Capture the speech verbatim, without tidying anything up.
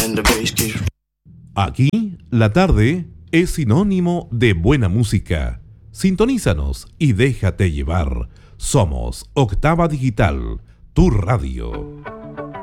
and the bass keeps. Aquí, la tarde es sinónimo de buena música. Sintonízanos y déjate llevar. Somos Octava Digital, tu radio.